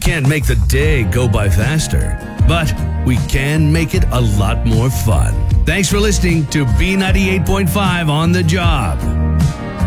can't make the day go by faster, but we can make it a lot more fun. Thanks for listening to B98.5 On the Job.